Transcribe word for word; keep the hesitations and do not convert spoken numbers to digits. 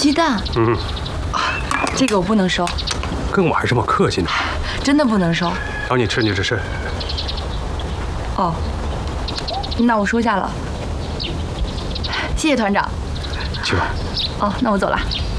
鸡蛋。嗯。啊，这个我不能收。 跟我还这么客气呢？ 真的不能收。 找你吃你就吃。 哦，那我收下了。谢谢团长。 去吧。 哦，那我走了。